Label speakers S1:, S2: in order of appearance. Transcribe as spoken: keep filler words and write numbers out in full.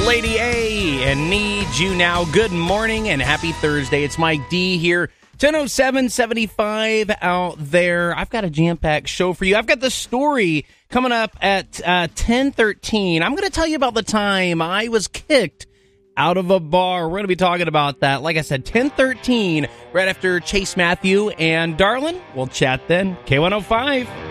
S1: Lady A and Need You Now. Good morning and happy Thursday. It's Mike D here. ten oh seven seventy-five out there. I've got a jam-packed show for you. I've got the story coming up at uh, ten thirteen. I'm going to tell you about the time I was kicked out of a bar. We're going to be talking about that. Like I said, ten thirteen, right after Chase Matthew and Darlin. We'll chat then. K one oh five.